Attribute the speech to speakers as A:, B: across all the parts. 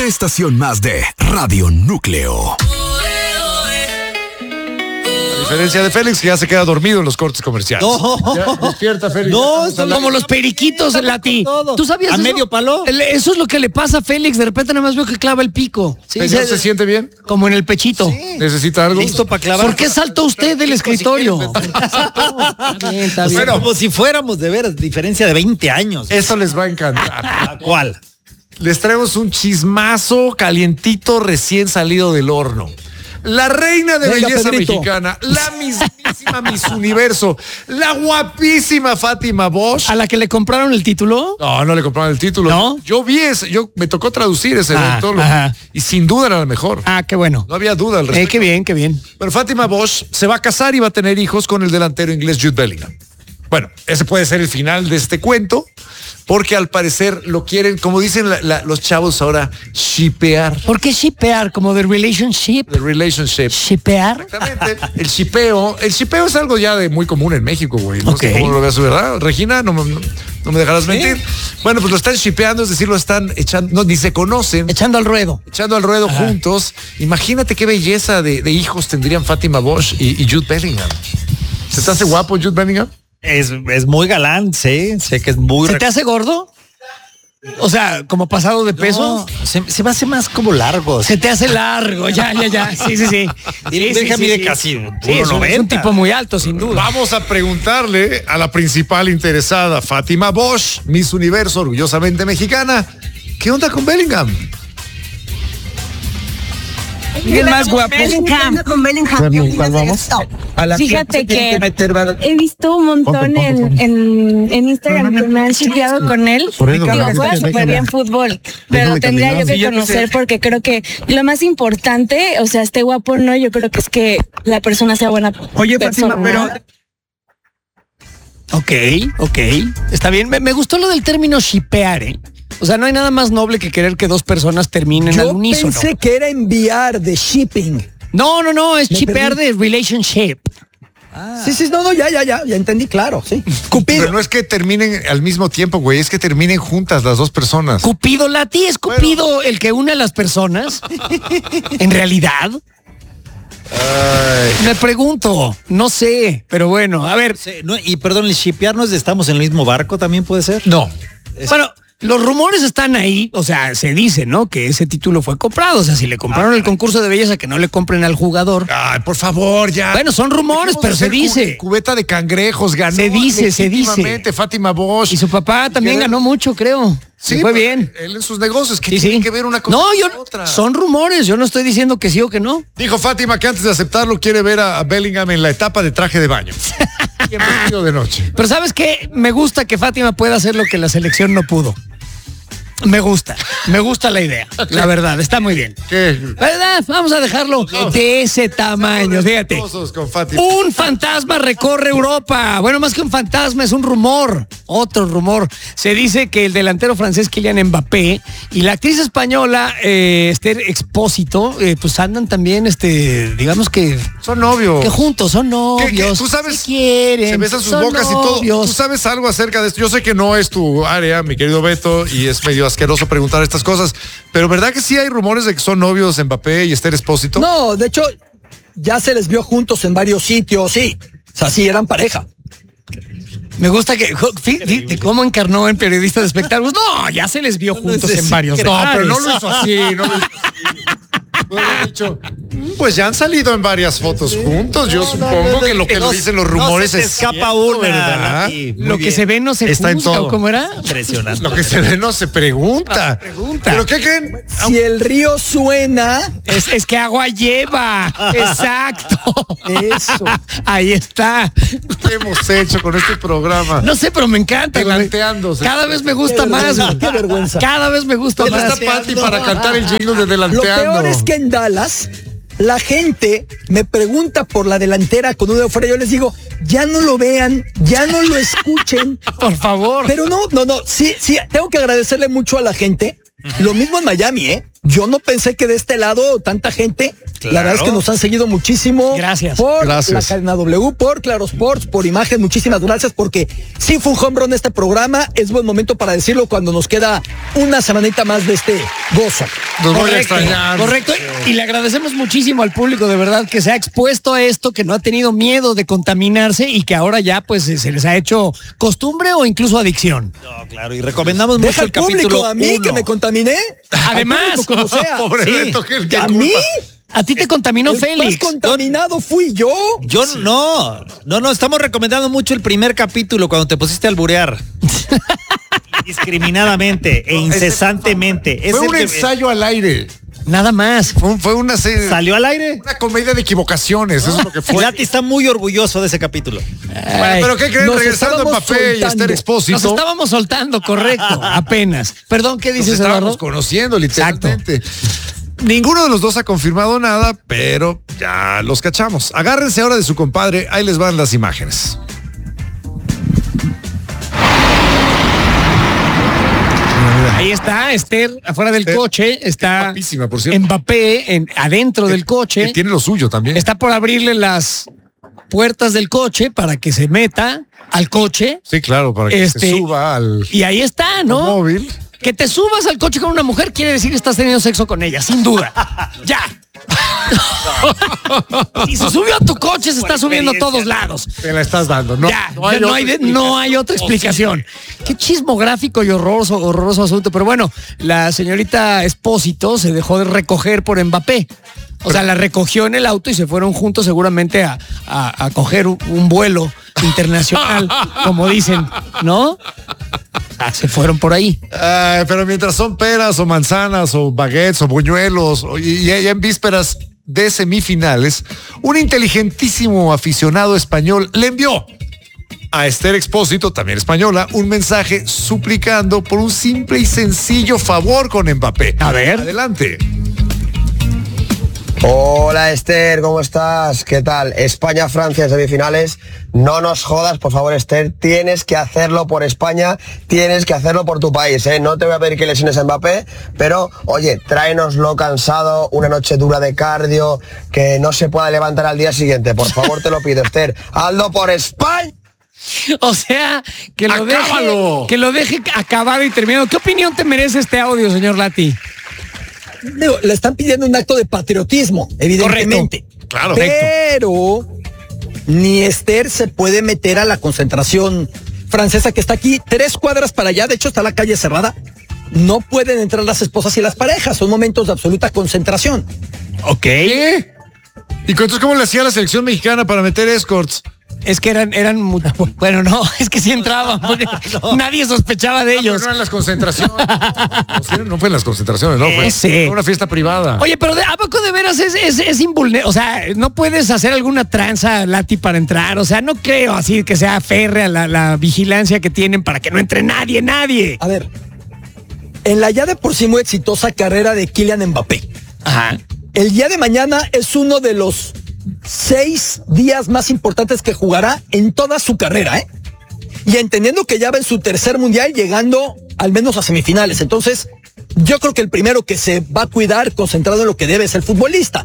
A: Una estación más de Radio Núcleo.
B: A diferencia de Félix, que ya se queda dormido en los cortes comerciales.
C: No.
B: Ya, despierta, Félix.
C: No, son
D: Como los periquitos, Lati. ¿Tú sabías
C: ¿A
D: eso?
C: medio palo?
D: Eso es lo que le pasa a Félix. De repente nada más veo que clava el pico. Sí,
B: ¿Señor, se siente bien?
D: como en el pechito.
B: ¿Necesita algo?
C: Listo para clavar.
D: ¿Por qué saltó usted del escritorio? Está bien, está
C: O sea,
D: bien.
C: como si fuéramos de veras, diferencia de 20 años.
B: Eso les va a encantar.
C: ¿A cuál?
B: Les traemos un chismazo calientito recién salido del horno. La reina de
E: Venga,
B: belleza
E: Pedrito.
B: mexicana, la mismísima Miss Universo, la guapísima Fátima Bosch.
D: ¿A la que le compraron el título?
B: No le compraron el título.
D: ¿No?
B: Yo vi me tocó traducir ese evento
D: ajá.
B: y sin duda era la mejor.
D: Ah, qué bueno.
B: No había duda al respecto.
D: Qué bien, qué bien.
B: Pero Fátima Bosch se va a casar y va a tener hijos con el delantero inglés Jude Bellingham. Bueno, ese puede ser el final de este cuento, porque al parecer lo quieren, como dicen los chavos ahora, shippear.
D: ¿Por qué shippear? Como de relationship.
B: The relationship.
D: ¿Shippear?
B: Exactamente. El shippeo es algo ya de muy común en México, güey. No sé
D: Ok.
B: cómo lo veas, ¿verdad? Regina, no me dejarás mentir. Bueno, pues lo están shippeando, es decir, lo están echando, no, ni se conocen.
D: Echando al ruedo.
B: Echando al ruedo juntos. Imagínate qué belleza de hijos tendrían Fátima Bosch y Jude Bellingham. ¿Se te hace guapo Jude Bellingham?
C: Es muy galán, sé que es muy...
D: ¿Se te hace gordo? O sea, como pasado de peso.
C: No, se me hace más como largo.
D: Se te hace largo, ya. Sí.
C: Bellingham mide casi
D: Sí, es un
C: 1.90.
D: tipo muy alto, sin duda.
B: Vamos a preguntarle a la principal interesada, Fátima Bosch, Miss Universo, orgullosamente mexicana. ¿Qué onda con Bellingham?
D: ¿Quién más guapo?
F: Con Bellingham.
E: ¿Cuál vamos?
F: Fíjate que he visto un montón en Instagram que me han shipeado con él. Digo, juega súper bien fútbol, pero lo tendría yo que conocer porque creo que lo más importante, o sea, esté guapo no, yo creo que es que la persona sea buena persona.
D: Ok. Está bien. Me gustó lo del término shippear, ¿eh? O sea, no hay nada más noble que querer que dos personas terminen al
E: Yo
D: unísono.
E: pensé que era enviar de shipping.
D: No, es shippear de relationship.
E: Sí, ya entendí, claro, sí. Cupido.
B: Pero no es que terminen al mismo tiempo, güey, es que terminen juntas las dos personas.
D: Cupido, Lati, ¿es Cupido el que une a las personas? ¿En realidad? Me pregunto, no sé, pero bueno, a ver.
C: Sí, no, y perdón, el shipearnos de estamos en el mismo barco también puede ser.
B: No.
D: Bueno, los rumores están ahí, o sea, se dice, ¿no? Que ese título fue comprado, o sea, si le compraron el concurso de belleza, que no le compren al jugador.
B: Ay, por favor, ya.
D: Bueno, son rumores,
B: Dejemos
D: pero
B: de
D: se
B: hacer
D: dice.
B: Cubeta de cangrejos, ganó.
D: Se dice.
B: legítimamente Fátima Bosch.
D: Y su papá también ganó mucho, creo.
B: Sí,
D: fue
B: pero
D: bien.
B: Él en sus negocios, que
D: Sí,
B: tiene
D: sí.
B: que ver una cosa
D: No,
B: con otra.
D: son rumores, yo no estoy diciendo que sí o que no.
B: Dijo Fátima que antes de aceptarlo quiere ver a Bellingham en la etapa de traje de baño. Y en vestido de noche.
D: Pero ¿sabes qué? Me gusta que Fátima pueda hacer lo que la selección no pudo. Me gusta la idea, la verdad, está muy bien.
B: ¿Qué?
D: ¿Verdad? Vamos a dejarlo de ese tamaño, fíjate.
B: Respetuosos con Fátima.
D: Un fantasma recorre Europa. Bueno, más que un fantasma, es un rumor. Otro rumor. Se dice que el delantero francés Kylian Mbappé y la actriz española Esther Expósito, pues andan también, digamos que
B: Son novios.
D: que juntos, son novios.
B: ¿Tú sabes?
D: Se quieren.
B: Se besan sus
D: son
B: bocas y todo.
D: novios.
B: ¿Tú sabes algo acerca de esto? Yo sé que no es tu área, mi querido Beto, y es medio asqueroso preguntar estas cosas, pero ¿verdad que sí hay rumores de que son novios Mbappé y Esther Expósito?
E: No, de hecho, ya se les vio juntos en varios sitios, sí. O sea, sí, eran pareja.
D: Me gusta que fíjate cómo encarnó en periodista de espectáculos. No, ya se les vio juntos en varios.
B: No, pero
D: lugares.
B: no lo hizo así, no lo hizo así. Puede haber dicho, pues ya han salido en varias fotos juntos. Yo supongo que lo que lo dicen los rumores
C: no se te
B: es
C: escapa
B: cierto,
C: una,
B: ¿verdad?
C: Lati. Muy
D: Lo que
C: bien.
D: se ve no se
B: Está en
D: juzga,
B: todo.
D: ¿o cómo era?
C: Impresionante.
B: Lo que se ve no se pregunta. ¿Pero qué creen?
E: Si el río suena,
D: Es que agua lleva. Exacto.
E: eso.
D: Ahí está.
B: ¿Qué hemos hecho con este programa?
D: No sé, pero me encanta. güey.
B: Delanteándose.
D: Cada vez me gusta
E: Qué
D: más.
E: vergüenza,
D: güey.
E: qué vergüenza.
D: Cada vez me gusta
B: ¿Dónde
D: más.
B: está Pati para cantar el jingle de
E: Lo
B: Delanteando?
E: peor es que en Dallas la gente me pregunta por la delantera con un dedo fuera. Yo les digo, ya no lo vean, ya no lo escuchen.
D: Por favor.
E: Pero no. Sí, tengo que agradecerle mucho a la gente. Lo mismo en Miami, ¿eh? Yo no pensé que de este lado tanta gente,
C: Claro.
E: la verdad es que nos han seguido muchísimo.
D: Gracias.
E: Por
B: Gracias.
E: la cadena W, por Claro Sports, por Imagen, muchísimas gracias, porque sí fue un home run este programa. Es buen momento para decirlo cuando nos queda una semanita más de este gozo.
B: Nos voy a
D: Correcto,
B: extrañar.
D: correcto. Y le agradecemos muchísimo al público, de verdad, que se ha expuesto a esto, que no ha tenido miedo de contaminarse y que ahora ya pues se les ha hecho costumbre o incluso adicción.
C: No, claro, y recomendamos mucho
E: Deja
C: el
E: al público,
C: capítulo
E: a mí
C: 1.
E: que me contaminé.
D: Además,
E: Al público, como sea.
B: Pobre
C: Sí.
B: Beto, ¿qué
E: ¿A
B: culpa?
E: mí?
D: a ti te contaminó
E: El
D: Félix.
E: más contaminado fui yo.
C: Yo no, estamos recomendando mucho el primer capítulo cuando te pusiste a alburear. Indiscriminadamente e incesantemente. Es
B: Fue
C: el
B: un
C: que-
B: ensayo al aire.
D: Nada más.
B: Fue una serie.
C: ¿Salió al aire?
B: Una comedia de equivocaciones, eso es lo que fue.
C: Lati está muy orgulloso de ese capítulo.
B: Bueno, pero ¿qué creen?
E: Nos
B: Regresando a
E: estábamos
B: Mbappé y
E: soltando.
B: Esther
D: Nos
B: Expósito.
D: estábamos soltando, correcto, apenas. Perdón, ¿qué
B: Nos
D: dices,
B: estábamos
D: Eduardo?
B: conociendo literalmente. Ninguno de los dos ha confirmado nada, pero ya los cachamos. Agárrense ahora de su compadre, ahí les van las imágenes.
D: Ahí está Esther afuera del
B: Esther,
D: coche, está
B: guapísima, por cierto.
D: Mbappé adentro del
B: Que
D: coche,
B: tiene lo suyo también.
D: está por abrirle las puertas del coche para que se meta al coche
B: Sí, claro, para que se suba al
D: y ahí está, ¿no?
B: móvil.
D: Que te subas al coche con una mujer quiere decir que estás teniendo sexo con ella, sin duda. Ya. Si se subió a tu coche, se está subiendo a todos lados.
B: Te la estás dando, ¿no?
D: Ya, no hay otra explicación. Qué chismográfico y horroroso asunto. Pero bueno, la señorita Expósito se dejó de recoger por Mbappé. O sea, la recogió en el auto y se fueron juntos seguramente a coger un vuelo internacional, como dicen, ¿no? Se fueron por ahí.
B: Pero mientras son peras o manzanas o baguettes o buñuelos y en vísperas de semifinales, un inteligentísimo aficionado español le envió a Esther Expósito, también española, un mensaje suplicando por un simple y sencillo favor con Mbappé.
D: A ver.
B: Adelante.
G: Hola Esther, ¿cómo estás? ¿Qué tal? España-Francia en semifinales. No nos jodas, por favor Esther, tienes que hacerlo por España, tienes que hacerlo por tu país, ¿eh? No te voy a pedir que lesiones a Mbappé, pero oye, tráenoslo cansado, una noche dura de cardio, que no se pueda levantar al día siguiente. Por favor te lo pido Esther, hazlo por España.
D: O sea,
B: ¡Acábalo!
D: que lo deje acabado y terminado. ¿Qué opinión te merece este audio, señor Lati?
E: Digo, le están pidiendo un acto de patriotismo, evidentemente.
D: Correcto.
B: Claro.
E: Pero ni Esther se puede meter a la concentración francesa que está aquí 3 cuadras para allá. De hecho, está la calle cerrada. No pueden entrar las esposas y las parejas. Son momentos de absoluta concentración.
D: Ok.
B: ¿Qué? ¿Y entonces cómo le hacía la selección mexicana para meter escorts?
D: Es que eran bueno, no, es que sí entraban, porque nadie sospechaba de ellos.
B: No eran las concentraciones. No fue en las concentraciones, no. Fue una fiesta privada.
D: Oye, pero ¿a poco de veras es invulnerable? O sea, no puedes hacer alguna tranza, Lati, para entrar. O sea, no creo así que sea férrea la vigilancia que tienen para que no entre nadie.
E: A ver, en la ya de por sí muy exitosa carrera de Kylian Mbappé,
D: Ajá.
E: el día de mañana es uno de los 6 días más importantes que jugará en toda su carrera, ¿eh? Y entendiendo que ya va en su tercer mundial, llegando al menos a semifinales. Entonces, yo creo que el primero que se va a cuidar, concentrado en lo que debe, es el futbolista.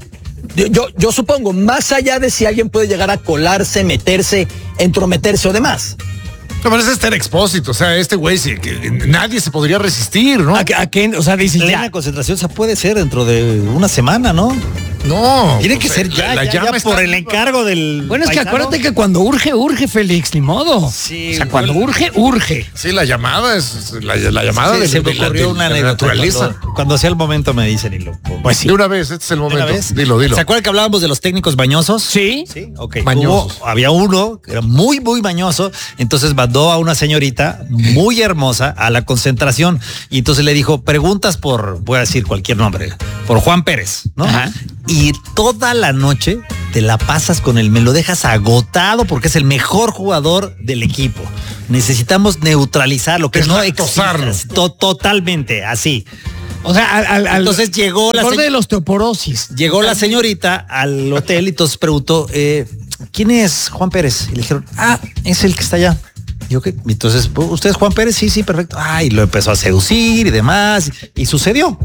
E: Yo supongo, más allá de si alguien puede llegar a colarse, meterse, entrometerse o demás.
B: No, pero es Esther Expósito, o sea, este güey que nadie se podría resistir, ¿no?
D: ¿A qué? O sea, dices
C: Plena
D: ya.
C: concentración se puede ser dentro de una semana, ¿no?
B: No.
C: Tiene que
B: o sea,
C: ser ya
B: llama está
C: por el
B: viva.
C: encargo del
D: Bueno, es que
C: paisano.
D: acuérdate que cuando urge, Félix, ni modo.
C: Sí,
D: O sea, cuando urge.
B: Sí, la llamada es la llamada
C: Sí,
B: de,
C: se me
B: de la-
C: ocurrió
B: de
C: una
B: la
C: anécdota.
B: naturaleza.
C: Cuando sea el momento me dicen y lo pongo.
D: Pues sí.
B: De una vez, este es el
C: ¿De
B: momento.
C: una vez?
B: Dilo.
C: ¿Se acuerdan que hablábamos de los técnicos bañosos?
D: Sí.
C: Sí, ok.
B: Mañosos.
C: Había uno que era muy mañoso, entonces mandó a una señorita muy hermosa a la concentración y entonces le dijo, preguntas voy a decir cualquier nombre, por Juan Pérez, ¿no?
D: Ajá.
C: Y toda la noche te la pasas con él, me lo dejas agotado porque es el mejor jugador del equipo. Necesitamos neutralizarlo, que no
B: Deslactosarlo.
C: exista. Totalmente, así.
D: O sea, al
C: Entonces llegó la
D: borde
C: señora-
D: de la osteoporosis.
C: Llegó la señorita al hotel y entonces preguntó, ¿quién es Juan Pérez? Y le dijeron, es el que está allá. Y ok, entonces, ¿usted es Juan Pérez? Sí, perfecto. Y lo empezó a seducir y demás. Y sucedió.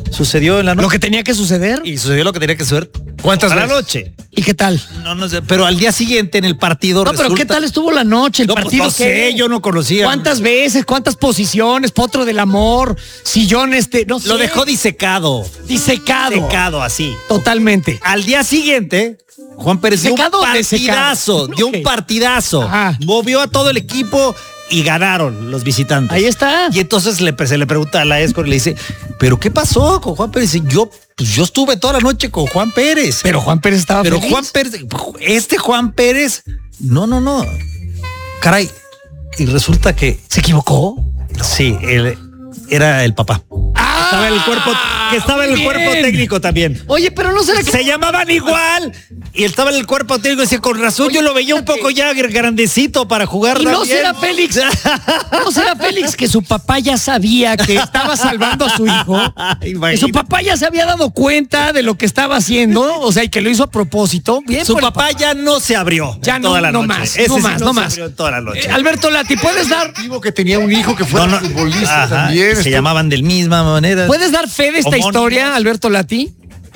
C: Sucedió en la noche.
D: Lo que tenía que suceder.
C: Y sucedió lo que tenía que suceder.
B: ¿Cuántas
C: a la
B: veces?
C: noche?
D: ¿Y qué tal?
C: No sé, pero al día siguiente en el partido
D: No, pero ¿qué tal estuvo la noche? El
C: No, pues,
D: partido.
C: no sé, yo no conocía.
D: ¿Cuántas veces? ¿Cuántas posiciones? Potro del amor, sillón no sé.
C: Lo dejó disecado.
D: disecado.
C: Secado así.
D: Totalmente.
C: Al día siguiente, Juan Pérez dio un
D: ¿Secado o
C: partidazo,
D: desecado?
C: dio un
D: Ok.
C: partidazo.
D: Ajá.
C: Movió a todo el equipo y ganaron los visitantes.
D: Ahí está.
C: Y entonces se le pregunta a la Escor y le dice, ¿pero qué pasó con Juan Pérez? Y yo estuve toda la noche con Juan Pérez.
D: Pero Juan Pérez estaba
C: Pero
D: feliz.
C: Juan Pérez, Juan Pérez, no. Caray. Y resulta que
D: ¿Se equivocó?
C: sí, él era el papá. Estaba en el cuerpo, que estaba en el
D: muy
C: cuerpo
D: bien.
C: técnico también.
D: Oye, pero no será que...
C: Se llamaban igual. Y él estaba en el cuerpo técnico y decía, con razón, yo lo veía un poco ya grandecito para jugar.
D: Y no
C: también.
D: será Félix. No será Félix que su papá ya sabía que estaba salvando a su hijo. Que su papá ya se había dado cuenta de lo que estaba haciendo. O sea, y que lo hizo a propósito. Bien
C: Su
D: por el
C: papá ya no se abrió.
D: Ya
C: en
D: no,
C: toda la
D: no
C: noche.
D: más,
C: Ese
D: no
C: sí
D: más, no
C: se
D: más.
C: abrió en toda la noche.
D: Alberto Lati, ¿puedes dar
B: Que tenía un hijo que fuera futbolista
C: Ajá,
B: también.
C: se llamaban del misma manera.
D: ¿Puedes dar fe de esta
C: Homónimos.
D: historia, Alberto Lati?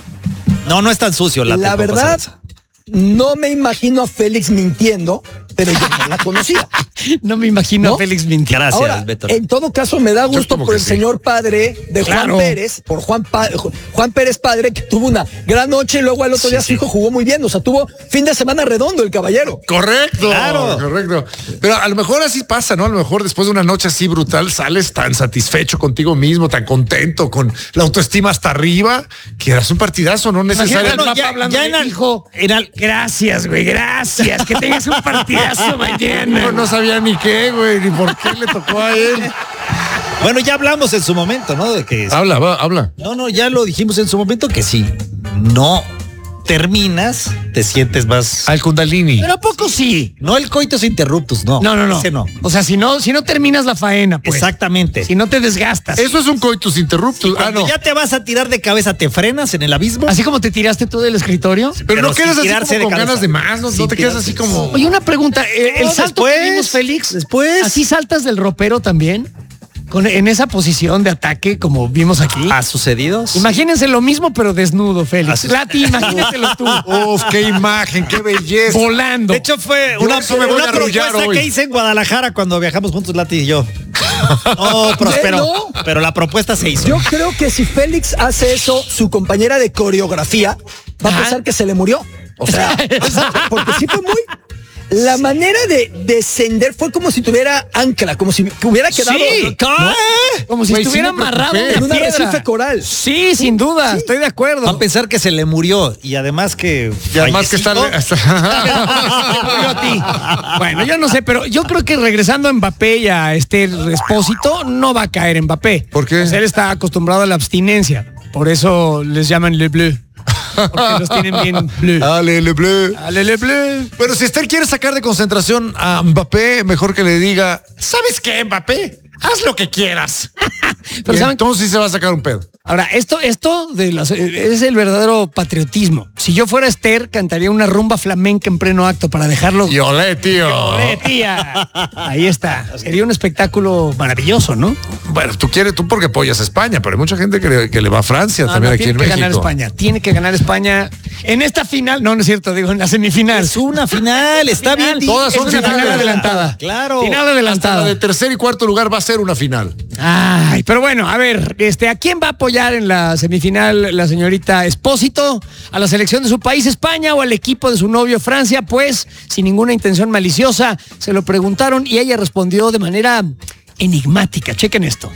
C: No es tan sucio la
E: La verdad, no me imagino a Félix mintiendo, pero yo no la conocía.
D: No me imagino
E: ¿No?
D: a Félix mintiendo.
C: Gracias,
E: Ahora,
C: Beto.
E: en todo caso, me da gusto
B: como
E: por
B: que
E: el
B: sí.
E: señor padre de
D: Claro.
E: Juan Pérez, por Juan Pérez padre, que tuvo una gran noche y luego al otro día su hijo jugó muy bien. O sea, tuvo fin de semana redondo el caballero.
B: Correcto,
C: Claro.
B: correcto. Pero a lo mejor así pasa, ¿no? A lo mejor después de una noche así brutal sales tan satisfecho contigo mismo, tan contento, con la autoestima hasta arriba, que eras un partidazo, no
D: Imagínate
B: necesario.
D: al papá hablando de hijo. Gracias, güey, gracias. Que tengas un partidazo mañana.
B: No sabía ni qué, güey, ni por qué le tocó a él.
C: Bueno, ya hablamos en su momento, ¿no? De que
B: Habla.
C: No, ya lo dijimos en su momento que si no terminas, te sientes más.
B: Al Kundalini.
D: Pero ¿a poco sí?
C: No el coitus interruptus, no.
D: No.
C: Ese no.
D: O sea, si no terminas la faena, pues.
C: Exactamente.
D: Si no te desgastas.
B: Eso es un coitus interruptus.
C: Cuando ya te vas a tirar de cabeza, te frenas en el abismo.
D: Así como te tiraste tú del escritorio.
B: Pero no
C: sin
B: quedas así
C: tirarse
B: como
C: de
B: con
C: cabeza.
B: ganas de más, no
C: Sin
B: te quedas
C: tirarse.
B: así como...
D: Oye, una pregunta. El
C: No,
D: salto
C: después,
D: que vimos, Félix.
C: después.
D: ¿Así saltas del ropero también? En esa posición de ataque, como vimos aquí.
C: ¿Ha sucedido?
D: Imagínense lo mismo, pero desnudo, Félix.
C: Así-
D: Lati, imagínatelo tú.
B: Uf, qué imagen, qué belleza.
D: Volando.
C: De hecho, fue
B: Por
C: una
B: eso me voy a arrullar
C: propuesta
B: hoy.
C: que hice en Guadalajara cuando viajamos juntos, Lati y yo. No, prosperó.
E: ¿No?
C: Pero la propuesta se hizo.
E: Yo creo que si Félix hace eso, su compañera de coreografía va a
D: Ajá.
E: pensar que se le murió. O sea, porque sí fue muy... La manera de descender fue como si tuviera ancla, como si hubiera quedado
D: Sí.
E: ¿no?
D: Como si
B: Güey, sí
D: estuviera
B: me
D: amarrado
B: preocupé.
D: en
E: en un
D: una
E: arrecife
D: piedra.
E: coral.
D: Sí, sin duda. Estoy de acuerdo.
C: Va a pensar que se le murió y además que.
B: Y además que está...
C: fallecido.
D: Murió a ti. Bueno, yo no sé, pero yo creo que regresando a Mbappé y a Esther Espósito, no va a caer Mbappé.
B: ¿Por qué?
D: Pues él está acostumbrado a la abstinencia. Por eso les llaman Le Bleu. Porque los tienen bien bleu.
B: Ale, le bleu.
D: Ale, Le Bleu.
B: Pero si Esther quiere sacar de concentración a Mbappé, mejor que le diga, ¿sabes qué, Mbappé? Haz lo que quieras.
D: Pero
B: Y
D: ¿saben?
B: entonces sí se va a sacar un pedo.
D: Ahora, esto es el verdadero patriotismo. Si yo fuera Esther, cantaría una rumba flamenca en pleno acto para dejarlo.
B: Y olé, tío.
D: ¡Olé, tía! Ahí está. Sería un espectáculo maravilloso, ¿no?
B: Bueno, tú porque apoyas a España, pero hay mucha gente que le va a Francia también aquí
D: tiene
B: en
D: que
B: México.
D: ganar España. Tiene que ganar España en esta final. No es cierto, digo en la semifinal.
C: Es una final, está bien.
B: Todas son
D: Es una final
B: finales.
D: adelantada.
C: Claro.
D: Final
B: Hasta la
D: adelantada.
B: de tercer y cuarto lugar va a ser una final.
D: Ay, pero bueno, a ver, ¿a quién va a apoyar en la semifinal la señorita Espósito? ¿A la selección de su país, España, o al equipo de su novio, Francia? Pues, sin ninguna intención maliciosa, se lo preguntaron y ella respondió de manera enigmática. Chequen esto.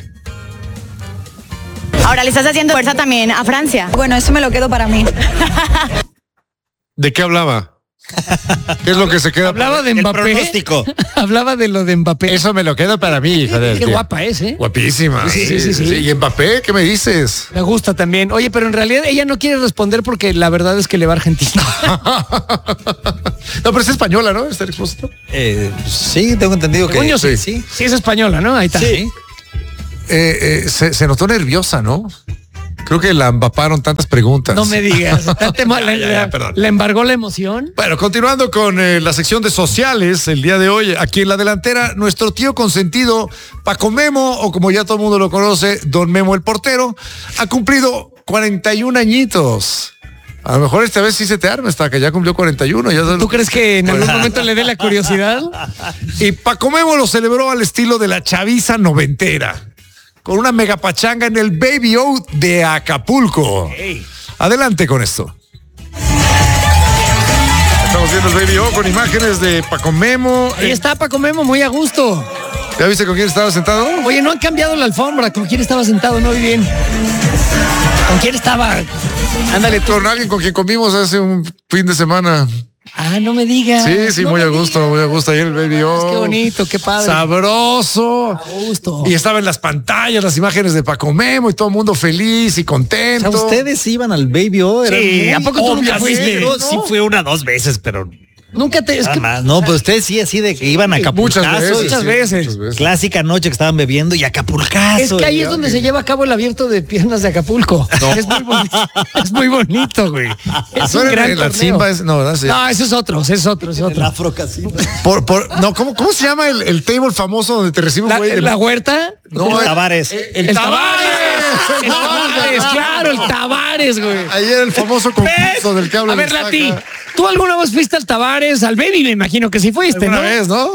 H: Ahora le estás haciendo fuerza también a Francia.
F: Bueno, eso me lo quedo para mí.
B: ¿De qué hablaba? ¿Qué es lo que se queda?
D: Hablaba de
C: El
D: Mbappé.
C: pronóstico.
D: Hablaba de lo de Mbappé.
B: Eso me lo quedo para mí, hija de...
D: Qué guapa es, ¿eh?
B: Guapísima.
D: Sí.
B: ¿Y Mbappé? ¿Qué me dices?
D: Me gusta también. Oye, pero en realidad ella no quiere responder porque la verdad es que le va a Argentina.
B: No, pero es española, ¿no? Esther Expósito.
C: Sí, tengo entendido que.
D: Según yo, sí.
C: Sí.
D: Sí, es española, ¿no? Ahí está.
C: Sí.
B: Se notó nerviosa, ¿no? Creo que la empaparon tantas preguntas.
D: No me digas.
B: Perdón.
D: ¿Le embargó la emoción?
B: Bueno, continuando con la sección de sociales, el día de hoy, aquí en la delantera, nuestro tío consentido, Paco Memo, o como ya todo el mundo lo conoce, Don Memo el portero, ha cumplido 41 añitos. A lo mejor esta vez sí se te arma, hasta que ya cumplió 41.
D: ¿Tú crees que en algún momento le dé la curiosidad?
B: Y Paco Memo lo celebró al estilo de la chaviza noventera, con una mega pachanga en el Baby O de Acapulco.
D: Hey.
B: Adelante con esto. Estamos viendo el Baby O con imágenes de Paco Memo.
D: Ahí está Paco Memo, muy a gusto.
B: ¿Ya viste con quién estaba sentado?
D: Oye, no han cambiado la alfombra. ¿Con quién estaba sentado? No vi bien. ¿Con quién estaba? Ándale tú.
B: Con alguien con quien comimos hace un fin de semana.
D: Ah, no me digas.
B: Sí,
D: no
B: muy
D: me
B: a gusto,
D: digas.
B: muy a gusto. Ahí el Baby O.
D: Qué bonito, qué padre.
B: Sabroso.
D: A gusto.
B: Y estaba en las pantallas las imágenes de Paco Memo y todo el mundo feliz y contento.
C: O sea, ustedes iban al Baby O.
D: Sí, ¿a poco tú nunca fuiste?
C: Yo sí fui 1 o 2 veces, pero
D: Nunca te... Es
C: nada
D: que,
C: más. No, pues ustedes sí, así de que iban a Acapulcazo.
B: Muchas veces.
C: Clásica noche que estaban bebiendo y Acapulcazo.
D: es que ahí es donde se lleva a cafo el abierto de piernas de Acapulco.
B: No.
D: Es muy bonito. Es muy bonito, güey. Es
B: ¿No
D: un
B: era
D: gran
B: la
D: torneo.
B: Simba? No, ¿verdad? Sí.
D: No, eso es otro, ese es otro, es
C: El
D: otro.
C: Afro Casino.
B: No, ¿cómo se llama el table famoso donde te recibe un güey?
D: La huerta.
B: No,
C: Tavares.
D: El Tavares. El Tavares, claro, el Tavares, güey.
B: Ayer el famoso concurso del que habla
D: A ver,
B: el
D: Lati,
B: Estaca.
D: ¿tú alguna vez fuiste al Tavares, al Baby? Me imagino que sí fuiste,
B: Una
D: ¿no?
B: vez, ¿no?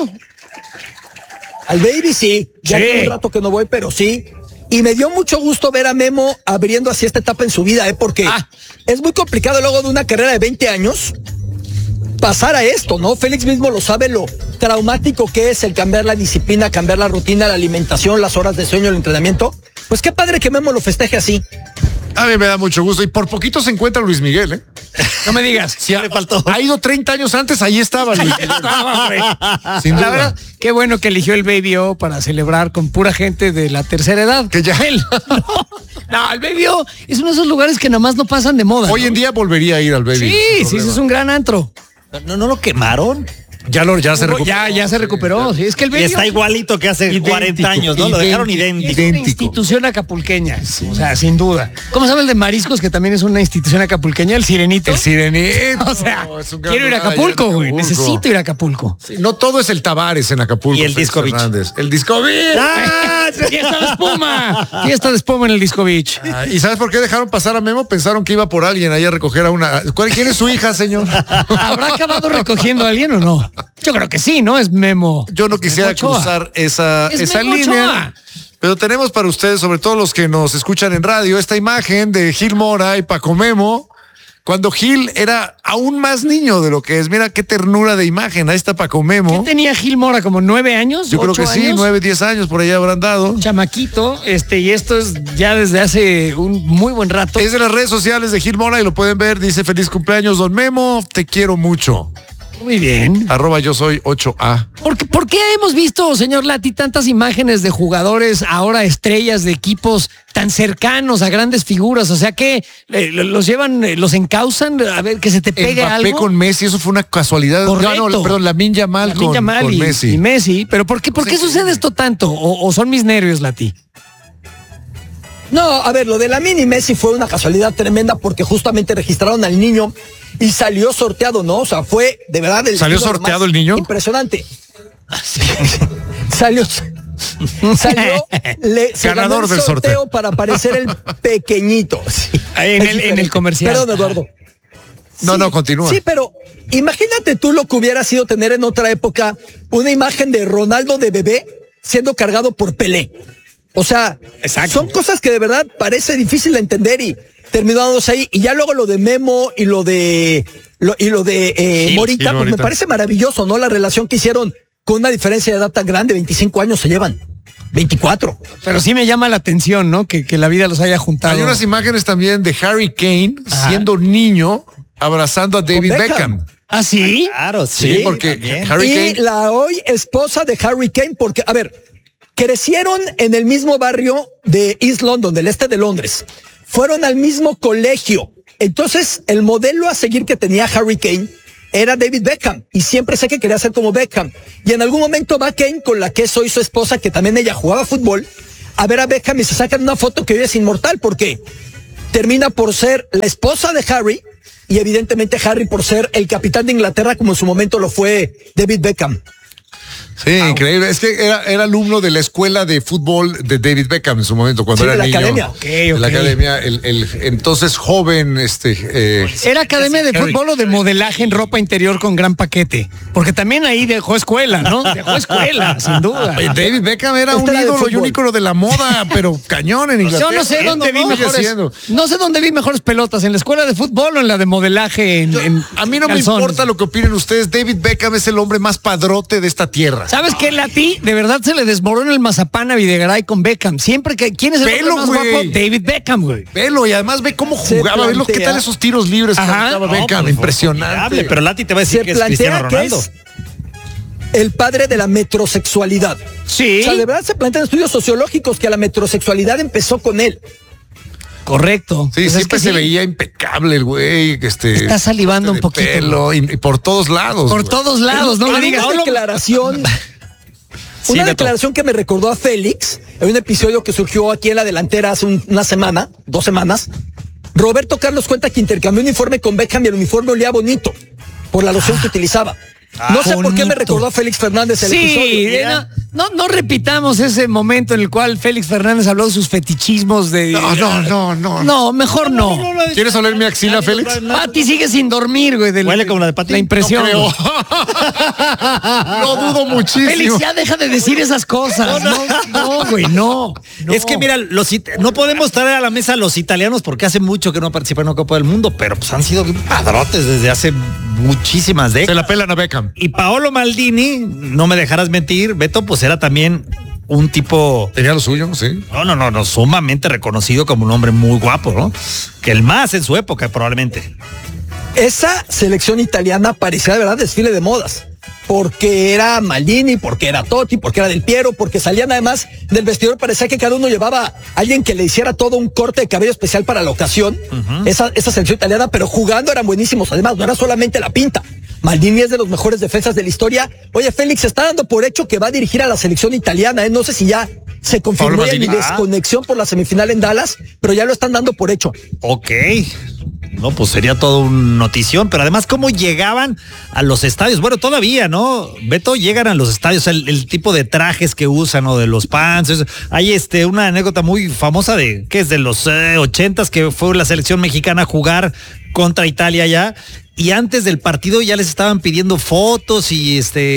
E: Al Baby sí, ya
D: Sí.
E: hace un rato que no voy, pero sí. Y me dio mucho gusto ver a Memo abriendo así esta etapa en su vida, porque es muy complicado luego de una carrera de 20 años pasar a esto, ¿no? Félix mismo lo sabe, lo traumático que es el cambiar la disciplina, cambiar la rutina, la alimentación, las horas de sueño, el entrenamiento. Pues qué padre que Memo lo festeje así.
B: A mí me da mucho gusto. Y por poquito se encuentra Luis Miguel, ¿eh?
D: No me digas.
B: Sí, le faltó. Ha ido 30 años antes, ahí estaba Luis Miguel. Sin
D: La
B: duda.
D: verdad, qué bueno que eligió el Baby O para celebrar con pura gente de la tercera edad.
B: Que ya él.
D: No, el Baby O es uno de esos lugares que nada más no pasan de moda.
B: Hoy
D: ¿no?
B: en día volvería a ir al Baby.
D: Sí, sí, ese es un gran antro.
C: ¿No lo quemaron?
B: Ya se recuperó.
D: Ya se recuperó. Sí, es que el
C: Y
D: Baby
C: está
D: O
C: igualito que hace 40 años, ¿no? Lo dejaron
D: es
C: idéntico.
D: una institución acapulqueña. O sea, sin duda. ¿Cómo sabe el de mariscos que también es una institución acapulqueña? El Sirenito.
B: El Sirenito.
D: O sea,
B: es un gran
D: quiero ir a
B: lugar allá en
D: Acapulco, güey.
B: Acapulco.
D: Necesito ir a Acapulco.
B: Sí, no todo es el Tavares en Acapulco.
C: Y el
B: Félix
C: Disco Beach.
B: Fernández. El Disco Beach.
D: Fiesta de espuma. Fiesta de espuma en el Disco Beach.
B: ¿Y sabes por qué dejaron pasar a Memo? Pensaron que iba por alguien ahí a recoger a una... ¿Quién es su hija, señor?
D: ¿Habrá acabado recogiendo a alguien o no? Yo creo que sí, ¿no? Es Memo.
B: Yo no quisiera
D: Memo Ochoa.
B: cruzar esa
D: Es Memo
B: línea.
D: Ochoa.
B: Pero tenemos para ustedes, sobre todo los que nos escuchan en radio, esta imagen de Gil Mora y Paco Memo, cuando Gil era aún más niño de lo que es. Mira qué ternura de imagen. Ahí está Paco
D: ¿Qué
B: Memo.
D: tenía Gil Mora? ¿Como 9 años?
B: Yo creo que
D: 8
B: sí,
D: años?
B: 9, 10 años por allá habrán dado.
D: Chamaquito, y esto es ya desde hace un muy buen rato.
B: Es de las redes sociales de Gil Mora y lo pueden ver. Dice: feliz cumpleaños, don Memo, te quiero mucho.
D: Muy bien.
B: @yo soy 8A.
D: ¿Por qué hemos visto, señor Lati, tantas imágenes de jugadores, ahora estrellas de equipos tan cercanos a grandes figuras? O sea que los llevan, los encausan, a ver, que se te pegue
B: Mbappé
D: algo.
B: con Messi, eso fue una casualidad.
D: Correcto.
B: No, perdón, Lamine Yamal
D: Lamine
B: con
D: Yamal
B: Messi.
D: y Messi. ¿Pero por qué sucede esto tanto? ¿O son mis nervios, Lati?
E: No, a ver, lo de Lamine y Messi fue una casualidad tremenda porque justamente registraron al niño y salió sorteado, ¿no? O sea, fue de verdad el
B: ¿Salió
E: estilo
B: sorteado
E: más
B: el niño?
E: Impresionante. Salió, se
B: Ganador
E: ganó el
B: del sorteo.
E: para aparecer el pequeñito. Sí.
D: En el comercial.
E: Perdón, Eduardo.
B: No, continúa.
E: Sí, pero imagínate tú lo que hubiera sido tener en otra época una imagen de Ronaldo de bebé siendo cargado por Pelé. O sea, son cosas que de verdad parece difícil de entender y terminamos ahí. Y ya luego lo de Memo y lo de Morita, pues me parece maravilloso, ¿no? La relación que hicieron con una diferencia de edad tan grande, 25 años se llevan. 24.
D: Pero sí me llama la atención, ¿no? Que la vida los haya juntado.
B: Hay unas imágenes también de Harry Kane siendo niño abrazando a David Beckham.
D: ¿Ah, sí?
C: Claro,
B: Sí, porque
C: también.
B: Harry
E: Y
B: Kane...
E: la hoy esposa de Harry Kane, porque, a ver, crecieron en el mismo barrio de East London, del este de Londres. Fueron al mismo colegio. Entonces, el modelo a seguir que tenía Harry Kane era David Beckham. Y siempre sé que quería ser como Beckham. Y en algún momento va Kane con la que es hoy su esposa, que también ella jugaba fútbol, a ver a Beckham y se sacan una foto que hoy es inmortal, porque termina por ser la esposa de Harry y evidentemente Harry por ser el capitán de Inglaterra como en su momento lo fue David Beckham.
B: Sí, increíble. Es que era alumno de la escuela de fútbol de David Beckham en su momento, cuando era
E: la
B: niño.
E: academia.
B: De la academia, el entonces joven,
D: ¿Era academia de fútbol o de modelaje en ropa interior con gran paquete? Porque también ahí dejó escuela, ¿no? Dejó escuela, sin duda.
B: David Beckham era un ídolo y un ícono de la moda, pero cañón en Inglaterra.
D: Yo no sé dónde vi no sé dónde vi mejores pelotas, en la escuela de fútbol o en la de modelaje
B: a mí no
D: calzones.
B: me importa lo que opinen ustedes. David Beckham es el hombre más padrote de esta tierra.
D: ¿Sabes qué, Lati? De verdad se le desmorona el mazapán a Videgaray con Beckham. Siempre que... ¿Quién es el hombre más guapo? David Beckham, güey.
B: Velo, y además ve cómo jugaba. Ve qué tal esos tiros libres que jugaba Beckham. Impresionante.
C: Pero Lati te va a decir que es Cristiano Ronaldo.
E: Es el padre de la metrosexualidad.
D: Sí.
E: O sea, de verdad se plantean estudios sociológicos que la metrosexualidad empezó con él.
D: Correcto.
B: Sí,
D: Pues
B: siempre
D: es
B: se
D: que
B: veía impecable el güey.
D: Está salivando un poquito.
B: Pelo, y por todos lados.
D: Por todos lados, no me digas.
E: Una declaración... Una declaración que me recordó a Félix, en un episodio que surgió aquí en La Delantera hace una semana, 2 semanas. Roberto Carlos cuenta que intercambió un uniforme con Beckham y el uniforme olía bonito por la loción que utilizaba. No sé por qué me recordó a Félix Fernández el episodio.
D: No repitamos ese momento en el cual Félix Fernández habló de sus fetichismos de...
B: No.
D: No, mejor no.
B: ¿Quieres oler mi axila, Félix?
D: Pati sigue sin dormir, güey.
C: Huele como la de Pati.
D: La impresión.
B: No dudo muchísimo.
D: Félix, ya deja de decir esas cosas. No, güey, no.
C: Es que mira, no podemos traer a la mesa a los italianos porque hace mucho que no participan en una Copa del Mundo, pero pues han sido padrotes desde hace muchísimas décadas.
B: Se la pelan a Beckham.
C: Y Paolo Maldini, no me dejarás mentir, Beto, pues era también un tipo...
B: Tenía lo suyo, sí.
C: No, sumamente reconocido como un hombre muy guapo, ¿no? Que el más en su época, probablemente.
E: Esa selección italiana parecía de verdad desfile de modas. Porque era Maldini, porque era Totti, porque era Del Piero, porque salían además del vestidor, parecía que cada uno llevaba a alguien que le hiciera todo un corte de cabello especial para la ocasión. Esa selección italiana, pero jugando eran buenísimos. Además, no era solamente la pinta. Maldini es de los mejores defensas de la historia. Oye, Félix, se está dando por hecho que va a dirigir a la selección italiana. No sé si ya se confirmó mi desconexión por la semifinal en Dallas, pero ya lo están dando por hecho.
C: Ok. No, pues sería todo un notición, pero además cómo llegaban a los estadios. Bueno, todavía, ¿no? Beto, llegan a los estadios, el tipo de trajes que usan, o de los pants. Hay una anécdota muy famosa de los 80s, que fue la selección mexicana a jugar contra Italia ya. Y antes del partido ya les estaban pidiendo fotos y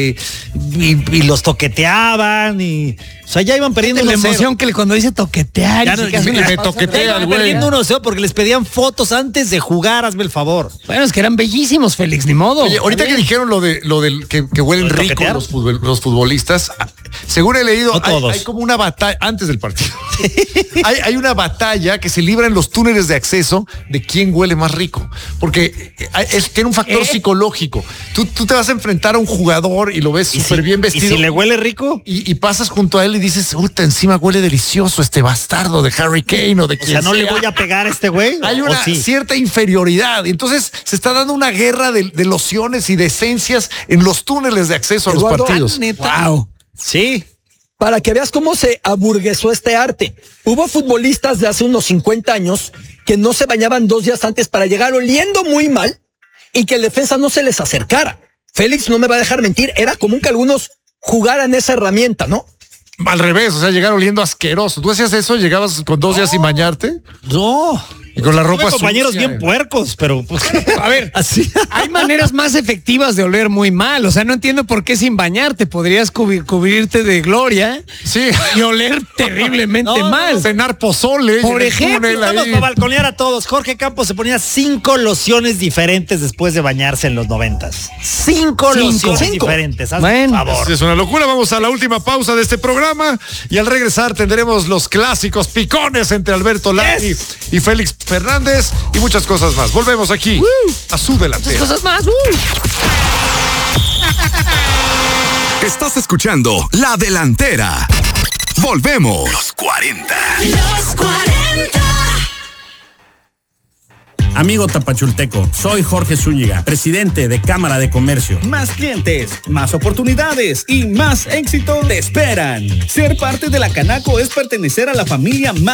C: los toqueteaban y... O sea, ya iban perdiendo
D: la emoción que cuando dice toquetear.
B: Ya me toquetea el güey.
C: Perdiendo 1-0 porque les pedían fotos antes de jugar, hazme el favor.
D: Bueno, es que eran bellísimos, Félix, ni modo.
B: Oye, ahorita que dijeron lo del que huelen rico los futbolistas, según he leído, hay como una batalla antes del partido. hay una batalla que se libra en los túneles de acceso de quién huele más rico. Porque tiene un factor psicológico. Tú te vas a enfrentar a un jugador y lo ves súper bien vestido.
C: ¿Y si le huele rico?
B: Y pasas junto a él y dices, encima huele delicioso este bastardo de Harry Kane o de quien sea.
C: ¿No le voy a pegar a este güey?
B: Hay una cierta inferioridad. Y entonces se está dando una guerra de lociones y de esencias en los túneles de acceso a los partidos.
E: Wow.
C: Sí.
E: Para que veas cómo se aburguesó este arte. Hubo futbolistas de hace unos 50 años que no se bañaban 2 días antes para llegar oliendo muy mal y que el defensa no se les acercara. Félix no me va a dejar mentir, era común que algunos jugaran esa herramienta, ¿no?
B: Al revés, o sea, llegar oliendo asqueroso. ¿Tú hacías eso? ¿Llegabas con 2 días sin bañarte?
C: No.
B: Y con la ropa
C: compañeros
B: sucia.
C: Bien puercos, pero pues,
D: a ver,
C: así.
D: Hay maneras más efectivas de oler muy mal. O sea, no entiendo por qué sin bañarte podrías cubrirte de gloria y oler terriblemente mal.
B: Cenar pozole.
D: Por ejemplo,
C: vamos a balconear a todos. Jorge Campos se ponía 5 lociones diferentes después de bañarse en los 90s. 5 lociones diferentes.
B: Bueno, favor. Es una locura. Vamos a la última pausa de este programa y al regresar tendremos los clásicos picones entre Alberto Lati y Félix Fernández y muchas cosas más. Volvemos aquí a Su Delantera.
D: Muchas cosas más.
A: Estás escuchando La Delantera. Volvemos. Los 40.
I: Los 40.
J: Amigo tapachulteco, soy Jorge Zúñiga, presidente de Cámara de Comercio.
K: Más clientes, más oportunidades y más éxito te esperan. Ser parte de la Canaco es pertenecer a la familia más